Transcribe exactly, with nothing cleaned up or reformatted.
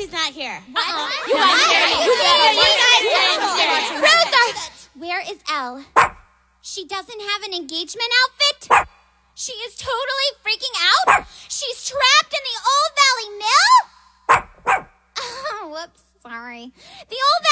she's not here. Uh-uh. You guys here. You guys here. Rosa! Where is Elle? She doesn't have an engagement outfit? She is totally freaking out? She's trapped in the Old Valley Mill? Oh, whoops, sorry. The Old